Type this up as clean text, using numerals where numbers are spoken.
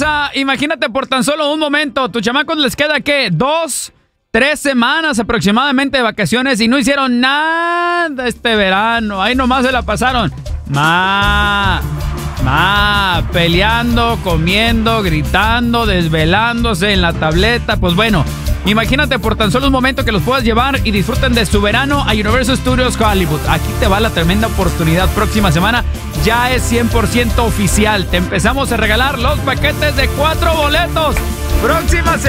hermosa, imagínate por tan solo un momento, tus chamacos les queda, ¿qué? 2, 3 semanas aproximadamente de vacaciones y no hicieron nada este verano. Ahí nomás se la pasaron. Peleando, comiendo, gritando, desvelándose en la tableta. Pues bueno, imagínate por tan solo un momento que los puedas llevar y disfruten de su verano a Universal Studios Hollywood. Aquí te va la tremenda oportunidad. Próxima semana ya es 100% oficial. Te empezamos a regalar los paquetes de 4 boletos. Próxima semana.